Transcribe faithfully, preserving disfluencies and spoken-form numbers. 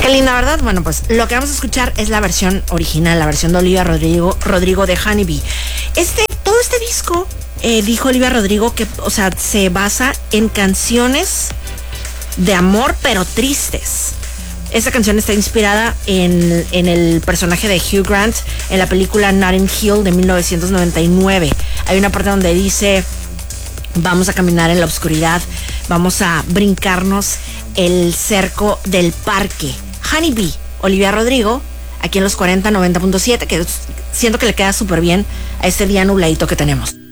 Qué linda, ¿verdad? Bueno, pues lo que vamos a escuchar es la versión original, la versión de Olivia Rodrigo, Rodrigo de Honeybee. Este, todo este disco, eh, dijo Olivia Rodrigo, que, o sea, se basa en canciones de amor, pero tristes. Esta canción está inspirada en, en el personaje de Hugh Grant en la película Notting Hill de mil novecientos noventa y nueve. Hay una parte donde dice: vamos a caminar en la oscuridad, vamos a brincarnos el cerco del parque. Honeybee, Olivia Rodrigo, aquí en los cuarenta noventa punto siete, que siento que le queda súper bien a este día nubladito que tenemos.